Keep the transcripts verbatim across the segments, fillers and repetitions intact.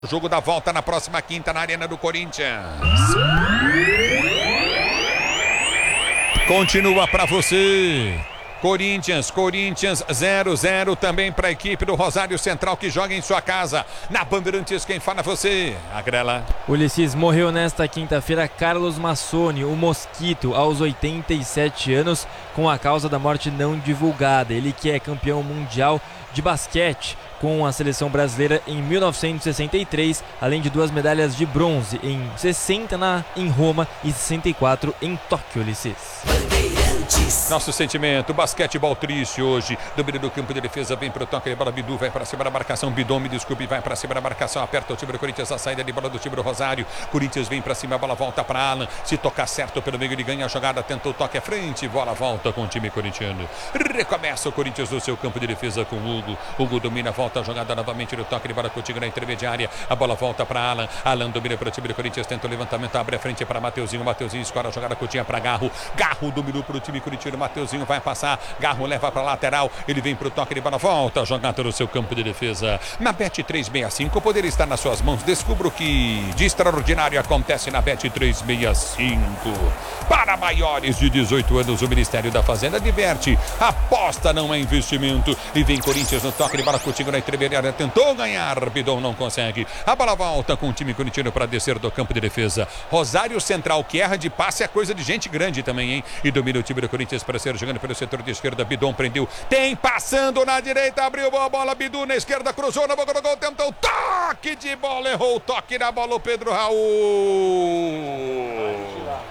Jogo da volta na próxima quinta na Arena do Corinthians. Continua para você. Corinthians, Corinthians zero a zero também para a equipe do Rosário Central que joga em sua casa. Na Bandeirantes, quem fala você? A Grela. Ulisses, morreu nesta quinta-feira Carlos Massoni, o Mosquito, aos oitenta e sete anos, com a causa da morte não divulgada. Ele que é campeão mundial de basquete com a seleção brasileira em mil novecentos e sessenta e três, além de duas medalhas de bronze em sessenta na, em Roma e sessenta e quatro em Tóquio, Ulisses. Nosso sentimento, basquetebol triste hoje. Domínio do campo de defesa, vem pro toque de bola, Bidu vai para cima da marcação, Bidon, me desculpe, vai para cima da marcação, aperta o time do Corinthians, a saída de bola do time do Rosário. Corinthians vem para cima, a bola volta para Alan, se tocar certo pelo meio ele ganha a jogada, tentou o toque à frente, bola volta com o time corintiano. Recomeça o Corinthians no seu campo de defesa com o Hugo, Hugo domina, volta a jogada novamente no toque de bola contigo na intermediária, a bola volta para Alan, Alan domina para o time do Corinthians, tenta o levantamento, abre a frente para Mateuzinho, Mateuzinho escora a jogada curtinha para Garro, Garro dominou para o time corintiano, Mateuzinho vai passar, Garro leva para lateral, ele vem para o toque de bola, volta a jogada no seu campo de defesa. Na Bet trezentos e sessenta e cinco, o poder está nas suas mãos, descubra o que de extraordinário acontece na Bet trezentos e sessenta e cinco. Para maiores de dezoito anos, o Ministério da Fazenda diverte, aposta não é investimento, e vem Corinthians no toque de bola contigo na intermediária, tentou ganhar, Bidon não consegue, a bola volta com o time corintiano para descer do campo de defesa. Rosário Central que erra de passe é coisa de gente grande também, hein? E domina o time do Corinthians para ser jogando pelo setor de esquerda, Bidon prendeu, tem passando na direita, abriu a bola, Bidu na esquerda, cruzou na boca do gol, tentou toque de bola, errou o toque na bola, o Pedro Raul.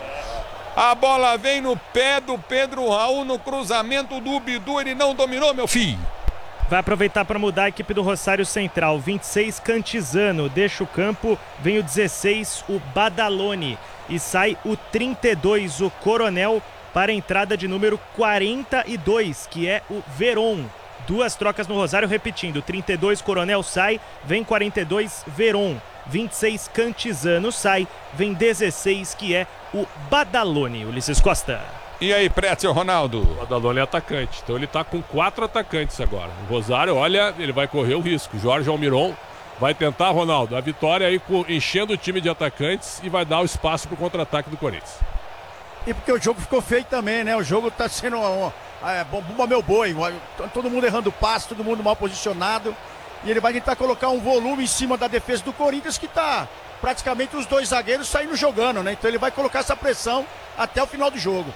A bola vem no pé do Pedro Raul, no cruzamento do Bidu, ele não dominou, meu filho. Vai aproveitar para mudar a equipe do Rosário Central. vinte e seis, Cantizano, deixa o campo, vem o dezesseis, o Badalone, e sai o trinta e dois, o Coronel, para a entrada de número quarenta e dois, que é o Veron. Duas trocas no Rosário, repetindo, trinta e dois, Coronel sai, vem quarenta e dois, Veron. vinte e seis, Cantizano sai, vem dezesseis, que é o Badalone. Ulisses Costa. E aí, Prétio, Ronaldo? O Badalone é atacante, então ele tá com quatro atacantes agora. O Rosário, olha, ele vai correr o risco. Jorge Almiron vai tentar, Ronaldo, a vitória aí enchendo o time de atacantes e vai dar o espaço pro contra-ataque do Corinthians. E porque o jogo ficou feio também, né? O jogo tá sendo um, é, bomba meu boi, todo mundo errando passe, todo mundo mal posicionado. E ele vai tentar colocar um volume em cima da defesa do Corinthians, que tá praticamente os dois zagueiros saindo jogando, né? Então ele vai colocar essa pressão até o final do jogo.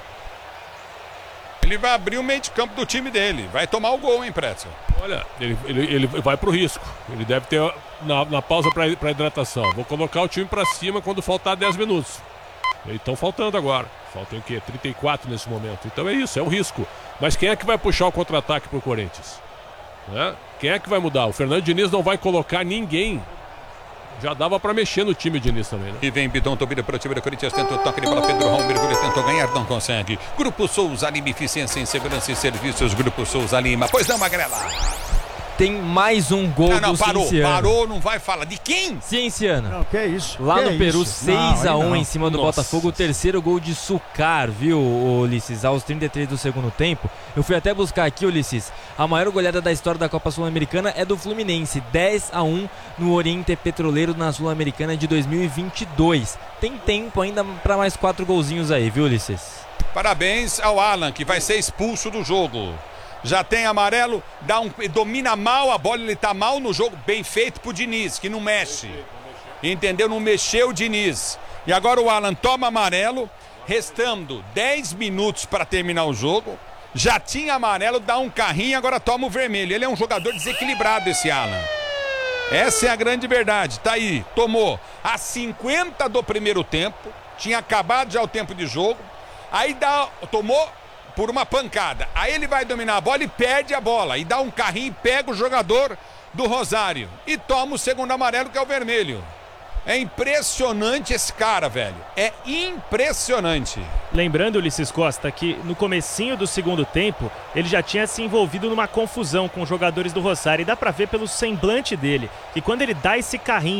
Ele vai abrir o meio de campo do time dele, vai tomar o gol, hein, Prétio? Olha, ele, ele, ele vai pro risco, ele deve ter na, na pausa para para hidratação. Vou colocar o time para cima quando faltar dez minutos. Eles estão faltando agora, faltam o quê? trinta e quatro nesse momento, então é isso, é um risco. Mas quem é que vai puxar o contra-ataque pro Corinthians? Né? Quem é que vai mudar? O Fernando Diniz não vai colocar ninguém. Já dava para mexer no time, Diniz também, né? E vem Bidon, domina para o time do Corinthians, tenta o toque de bola, Pedro Raul, mergulha, tentou ganhar, não consegue. Grupo Souza Lima, eficiência em segurança e serviços, Grupo Souza Lima. Pois não, Magrela? Tem mais um gol não, não, do parou, Cienciano. Parou, não vai falar. De quem? Cienciano. Não, que é isso? Lá que no é Peru, isso? seis a um não, em cima do Nossa. Botafogo. O terceiro gol de Sucar, viu, Ulisses? Aos trinta e três do segundo tempo. Eu fui até buscar aqui, Ulisses. A maior goleada da história da Copa Sul-Americana é do Fluminense. dez a um no Oriente Petroleiro na Sul-Americana de dois mil e vinte e dois. Tem tempo ainda para mais quatro golzinhos aí, viu, Ulisses? Parabéns ao Alan, que vai ser expulso do jogo. Já tem amarelo, dá um, domina mal a bola, ele tá mal no jogo, bem feito pro Diniz, que não mexe. Entendeu? Não mexeu o Diniz. E agora o Alan toma amarelo, restando dez minutos para terminar o jogo. Já tinha amarelo, dá um carrinho, agora toma o vermelho. Ele é um jogador desequilibrado, esse Alan. Essa é a grande verdade. Tá aí, tomou a cinquenta do primeiro tempo, tinha acabado já o tempo de jogo. Aí dá, tomou por uma pancada, aí ele vai dominar a bola e perde a bola, e dá um carrinho e pega o jogador do Rosário, e toma o segundo amarelo, que é o vermelho. É impressionante esse cara, velho, é impressionante. Lembrando, Ulisses Costa, que no comecinho do segundo tempo, ele já tinha se envolvido numa confusão com os jogadores do Rosário, e dá pra ver pelo semblante dele, que quando ele dá esse carrinho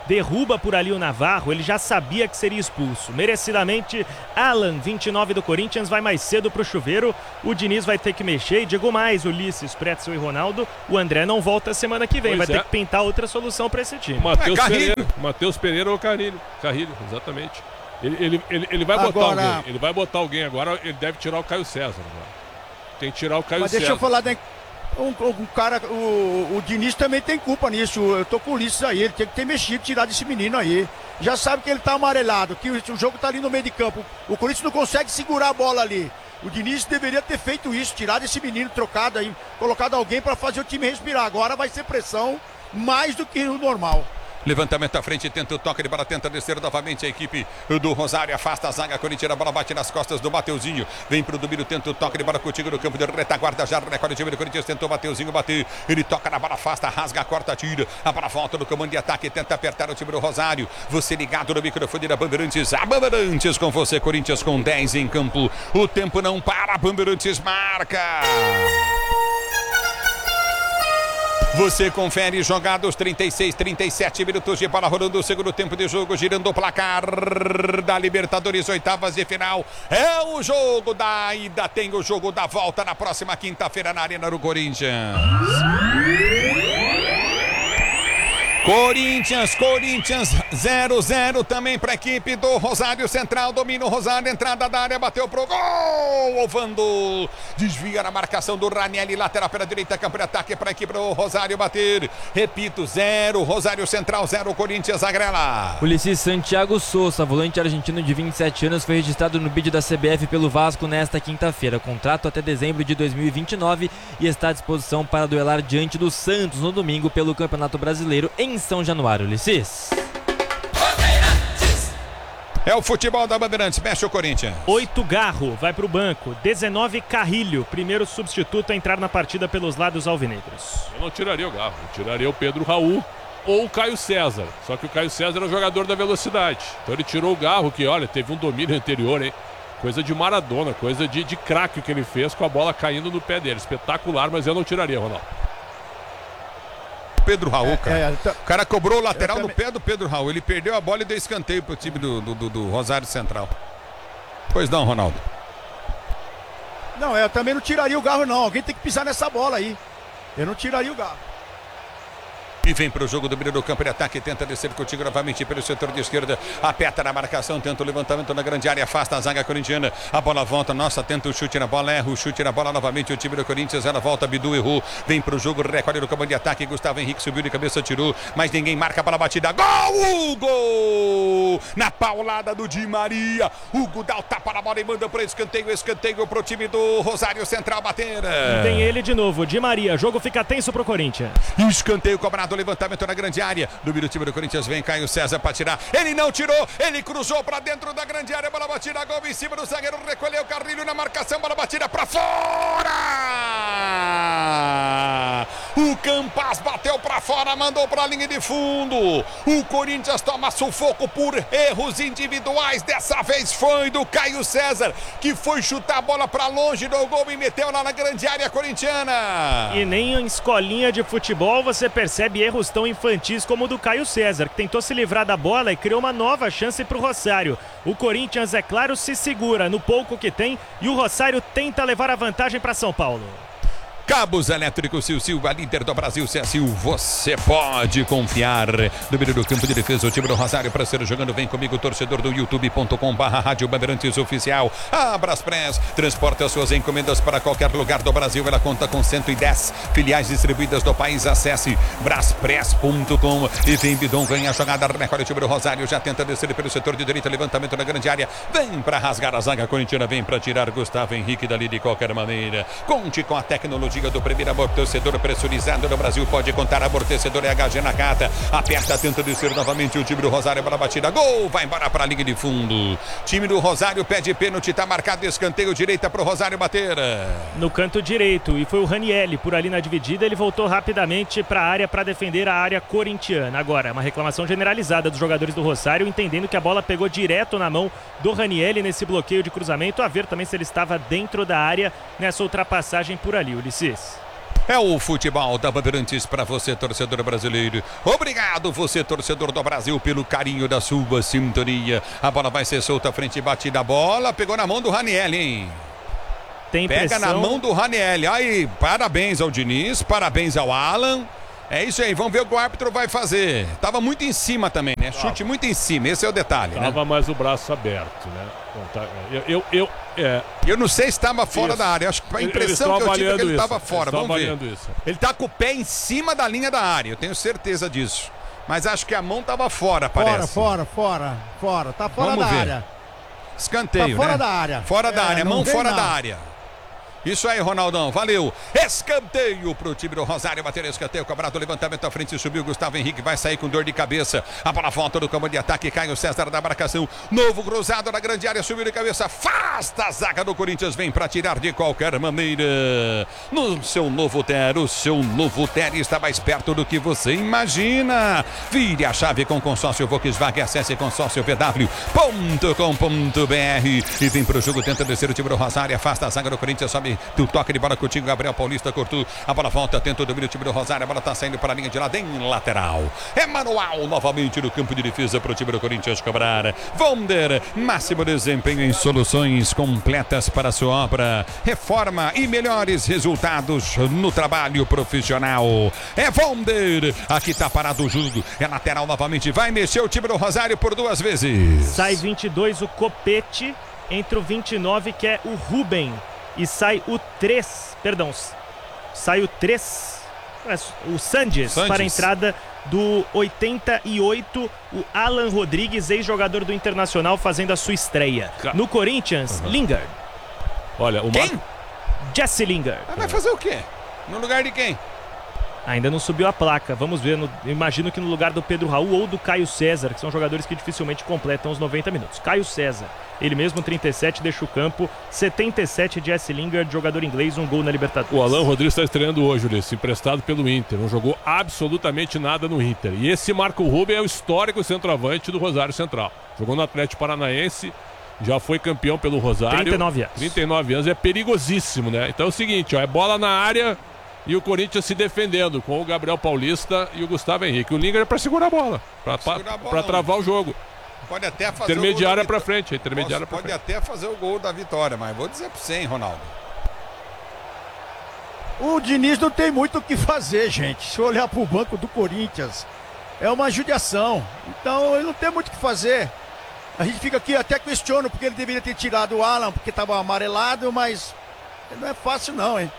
derruba por ali o Navarro, ele já sabia que seria expulso. Merecidamente, Alan, vinte e nove do Corinthians, vai mais cedo pro chuveiro. O Diniz vai ter que mexer e digo mais, Ulisses, Pretzel e Ronaldo, o André não volta semana que vem, Pois vai é. ter que pintar outra solução para esse time. Matheus É, Carrilho. Pereira, Matheus Pereira ou Carrilho. Carrilho, exatamente. Ele, ele, ele, ele vai botar Agora- alguém. Ele vai botar alguém agora. Ele deve tirar o Caio César. Agora. Tem que tirar o Caio Mas César. deixa eu falar, né? Um, um cara, o, o Diniz também tem culpa nisso. Eu tô com o Ulisses aí, ele tem que ter mexido, tirar desse menino aí. Já sabe que ele tá amarelado, que o, o jogo tá ali no meio de campo. O Corinthians não consegue segurar a bola ali. O Diniz deveria ter feito isso, tirado esse menino, trocado aí, colocado alguém para fazer o time respirar. Agora vai ser pressão mais do que o normal. Levantamento à frente, tenta o toque de bola, tenta descer novamente a equipe do Rosário, afasta a zaga, Corinthians, a bola bate nas costas do Mateuzinho, vem pro domínio, tenta o toque de bola contigo no campo de retaguarda, já recolhe o time do Corinthians, tentou o Mateuzinho bater, ele toca na bola, afasta, rasga, corta, tira, a bola volta no comando de ataque, tenta apertar o time do Rosário, você ligado no microfone da Bandeirantes, a Bandeirantes com você, Corinthians com dez em campo, o tempo não para, Bandeirantes marca! Você confere jogados trinta e seis, trinta e sete minutos de bola rolando o segundo tempo de jogo, girando o placar da Libertadores, oitavas de final. É o jogo da ida, tem o jogo da volta na próxima quinta-feira na Arena do Corinthians. Corinthians, Corinthians zero a zero também para a equipe do Rosário Central, domina o Rosário, entrada da área, bateu pro gol, Ovando, desvia na marcação do Ranieri, lateral pela direita, campo de ataque para a equipe do Rosário bater, repito, zero, Rosário Central, zero, Corinthians, agrela. Ulisses, Santiago Sousa, volante argentino de vinte e sete anos, foi registrado no bid da C B F pelo Vasco nesta quinta-feira, contrato até dezembro de dois mil e vinte e nove e está à disposição para duelar diante do Santos no domingo pelo Campeonato Brasileiro em São Januário. Ulisses. É o futebol da Bandeirantes, mexe o Corinthians. oito Garro vai para o banco, dezenove Carrilho, primeiro substituto a entrar na partida pelos lados alvinegros. Eu não tiraria o Garro, eu tiraria o Pedro Raul ou o Caio César. Só que o Caio César é o jogador da velocidade. Então ele tirou o Garro, que olha, teve um domínio anterior, hein? Coisa de Maradona, coisa de, de craque que ele fez com a bola caindo no pé dele. Espetacular, mas eu não tiraria, Ronaldo. Pedro Raul, cara. É, é, tá- O cara cobrou o lateral Eu no também- pé do Pedro Raul. Ele perdeu a bola e deu escanteio pro time do, do, do, do Rosário Central. Pois não, Ronaldo. Não, eu também não tiraria o Garro, não. Alguém tem que pisar nessa bola aí. Eu não tiraria o Garro. E vem para o jogo do meio do campo de ataque, tenta descer contigo novamente pelo setor de esquerda, aperta na marcação, tenta o levantamento na grande área, afasta a zaga corintiana, a bola volta, nossa, tenta o chute na bola, erra o chute na bola novamente, o time do Corinthians, ela volta, Bidu errou, vem para o jogo, recolhe no comando de ataque, Gustavo Henrique subiu de cabeça, tirou, mas ninguém marca, a bola batida, gol, gol, na paulada do Di Maria, Hugo dá o tapa na bola e manda para escanteio, escanteio para o time do Rosário Central bater. E tem ele de novo, Di Maria, jogo fica tenso pro Corinthians. Escanteio cobrado, levantamento na grande área. Do do time do Corinthians vem Caio César para tirar. Ele não tirou, ele cruzou para dentro da grande área. Bola batida, gol em cima do zagueiro. Recolheu Carrilho na marcação. Bola batida para fora. O Campas bateu para fora, mandou para a linha de fundo. O Corinthians toma sufoco por erros individuais. Dessa vez foi do Caio César, que foi chutar a bola para longe do gol e meteu lá na grande área corintiana. E nem em escolinha de futebol você percebe erros tão infantis como o do Caio César, que tentou se livrar da bola e criou uma nova chance para o Rosário. O Corinthians, é claro, se segura no pouco que tem e o Rosário tenta levar a vantagem para São Paulo. Cabos Elétricos Sil Silva, líder do Brasil, C S U, você pode confiar. No meio do campo de defesa, o time do Rosário para ser jogando, vem comigo, torcedor do youtube ponto com barra Rádio Bandeirantes Oficial. A Braspress transporta suas encomendas para qualquer lugar do Brasil. Ela conta com cento e dez filiais distribuídas do país. Acesse braspress ponto com e vem Bidon, ganha a jogada, recolhe o time do Rosário, já tenta descer pelo setor de direita, levantamento na grande área, vem para rasgar a zaga corintiana, vem para tirar Gustavo Henrique dali de qualquer maneira. Conte com a tecnologia do primeiro amortecedor pressurizado no Brasil, pode contar, amortecedor é H G Nakata, aperta, tenta descer novamente o time do Rosário, para a batida, gol, vai embora para a linha de fundo, time do Rosário pede pênalti, tá marcado escanteio, direita para o Rosário bater. No canto direito, e foi o Ranieri por ali na dividida, ele voltou rapidamente para a área para defender a área corintiana. Agora, uma reclamação generalizada dos jogadores do Rosário, entendendo que a bola pegou direto na mão do Ranieri nesse bloqueio de cruzamento, a ver também se ele estava dentro da área nessa ultrapassagem por ali, Ulisses. É o futebol da Bandeirantes para você, torcedor brasileiro. Obrigado, você, torcedor do Brasil, pelo carinho da sua sintonia. A bola vai ser solta, frente e batida a bola. Pegou na mão do Raniel, hein? Tem Pega pressão. na mão do Raniel. Aí, parabéns ao Diniz, parabéns ao Alan. É isso aí, vamos ver o que o árbitro vai fazer. Tava muito em cima também, né? Chute muito em cima, esse é o detalhe, Tava né? mais o braço aberto, né? Bom, tá, eu, eu, eu, é, Eu não sei se estava fora Isso. da área. Acho que a Eles impressão estão que eu tive é que avaliando ele estava isso. fora. Eles estão Vamos ver. avaliando isso. Ele tá com o pé em cima da linha da área, eu tenho certeza disso. Mas acho que a mão estava fora, parece. Fora, fora, fora, fora. Tá fora Vamos da ver. área. Escanteio, Tá fora né? da área. Fora da É, área, não mão vem fora não. da área. Isso aí, Ronaldão, valeu. Escanteio pro time do Rosário, bater escanteio, cobrado, levantamento à frente, subiu Gustavo Henrique, vai sair com dor de cabeça. A bola volta do campo de ataque, Caio César da marcação. Novo cruzado na grande área, subiu de cabeça, afasta a zaga do Corinthians, vem pra tirar de qualquer maneira. No seu novo Ter, o seu novo Ter está mais perto do que você imagina. Vire a chave com consórcio Volkswagen, acesse consórcio v w ponto com ponto b r e vem pro jogo, tenta descer o time do Rosário, afasta a zaga do Corinthians, sobe do toque de bola contigo, Gabriel Paulista cortou, a bola volta, tenta o domínio do time do Rosário, a bola tá saindo para a linha de lado em lateral. É manual novamente no campo de defesa pro time do Corinthians cobrar. Vonder, máximo desempenho em soluções completas para a sua obra, reforma e melhores resultados no trabalho profissional. É Vonder, aqui tá parado o jogo, é lateral novamente, vai mexer o time do Rosário por duas vezes. Sai vinte e dois o Copete, entra o vinte e nove que é o Ruben. E sai o três, perdão, sai o três, o Sandes, Sandes. para a entrada do oitenta e oito, o Alan Rodrigues, ex-jogador do Internacional, fazendo a sua estreia. Ca- No Corinthians, Uhum. Lingard, olha, o Quem? Mar... Jesse Lingard. Ah, vai fazer o quê? No lugar de quem? Ainda não subiu a placa, vamos ver, no, imagino que no lugar do Pedro Raul ou do Caio César, que são jogadores que dificilmente completam os noventa minutos. Caio César, ele mesmo, trinta e sete, deixa o campo, setenta e sete, Jesse Lingard, jogador inglês, um gol na Libertadores. O Alan Rodrigues está estreando hoje, Ulisses, emprestado pelo Inter. Não jogou absolutamente nada no Inter. E esse Marco Ruben é o histórico centroavante do Rosário Central. Jogou no Atlético Paranaense, já foi campeão pelo Rosário. trinta e nove anos. trinta e nove anos, é perigosíssimo, né? Então é o seguinte, ó, é bola na área e o Corinthians se defendendo com o Gabriel Paulista e o Gustavo Henrique. O Lingard é para segurar a bola, para Segurar a bola, para não. travar o jogo. Pode até fazer Intermediária o gol da para vitó- frente, intermediária para Pode frente. até fazer o gol da vitória, mas vou dizer pra você, hein, Ronaldo. O Diniz não tem muito o que fazer, gente. Se eu olhar pro banco do Corinthians, é uma judiação. Então ele não tem muito o que fazer. A gente fica aqui até questiona porque ele deveria ter tirado o Alan porque estava amarelado, mas não é fácil não, hein?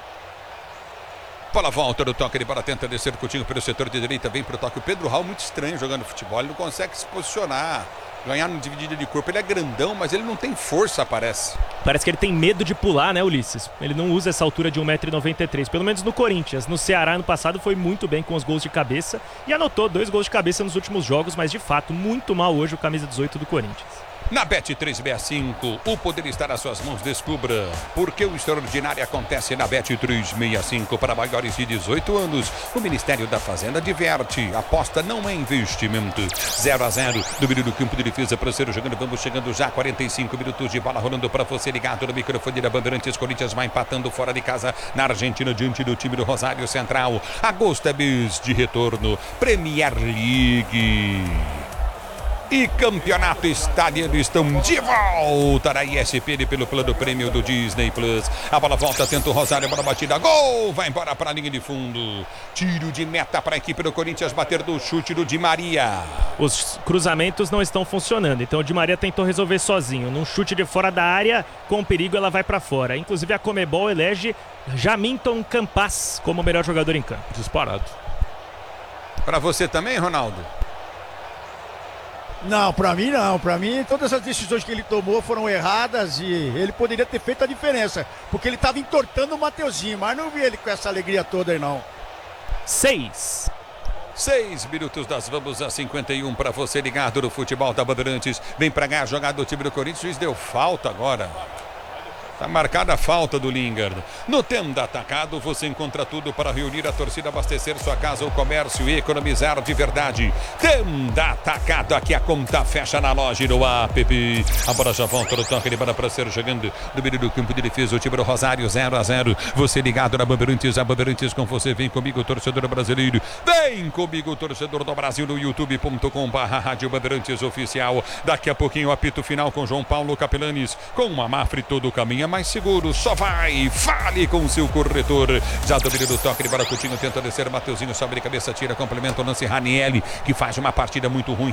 Bola volta do toque de bola, tenta descer curtinho pelo setor de direita, vem pro toque. O Pedro Raul muito estranho jogando futebol, ele não consegue se posicionar, ganhar no dividido de corpo. Ele é grandão, mas ele não tem força, parece. Parece que ele tem medo de pular, né, Ulisses? Ele não usa essa altura de um metro e noventa e três, pelo menos no Corinthians. No Ceará, no passado, foi muito bem com os gols de cabeça e anotou dois gols de cabeça nos últimos jogos, mas de fato, muito mal hoje o camisa dezoito do Corinthians. Na Bet trezentos e sessenta e cinco, o poder está nas suas mãos. Descubra porque o extraordinário acontece na Bet trezentos e sessenta e cinco para maiores de dezoito anos. O Ministério da Fazenda diverte. Aposta não é investimento. zero a zero no meio do campo de defesa para ser jogando. Vamos chegando já. quarenta e cinco minutos de bola rolando para você ligado no microfone da Bandeirantes. Corinthians vai empatando fora de casa na Argentina diante do time do Rosário Central. Agosto é mês de retorno. Premier League e Campeonato Italiano estão de volta na E S P N pelo plano prêmio do Disney Plus. A bola volta, tenta o Rosário, a bola batida, gol! Vai embora para a linha de fundo. Tiro de meta para a equipe do Corinthians bater do chute do Di Maria. Os cruzamentos não estão funcionando, então o Di Maria tentou resolver sozinho. Num chute de fora da área, com perigo ela vai para fora. Inclusive a Comebol elege Jamilton Campas como o melhor jogador em campo. Disparado. Para você também, Ronaldo? Não, pra mim não. Pra mim, todas as decisões que ele tomou foram erradas e ele poderia ter feito a diferença. Porque ele tava entortando o Mateuzinho, mas não vi ele com essa alegria toda aí, não. Seis. Seis minutos, nós vamos a cinquenta e um para você ligado no futebol da Bandeirantes. Vem pra ganhar a jogada do time do Corinthians. O juiz deu falta agora. Tá marcada a falta do Lingard. No Tenda Atacado você encontra tudo para reunir a torcida, abastecer sua casa ou comércio e economizar de verdade. Tenda Atacado, aqui a conta fecha na loja e no app. A bola já volta no toque de bola para ser jogando no meio do campo de defesa. O time do Rosário zero a zero. Você ligado na Bandeirantes, a Bandeirantes com você. Vem comigo, torcedor brasileiro. Vem comigo, torcedor do Brasil, no youtube ponto com barra Rádio Bandeirantes Oficial. Daqui a pouquinho o apito final com João Paulo Capelanes. Com uma Mafre todo caminho mais seguro, só vai, fale com seu corretor. Já domínio do toque de bola, Coutinho tenta descer, Mateuzinho sobe de cabeça, tira, complementa o lance, Ranieri, que faz uma partida muito ruim.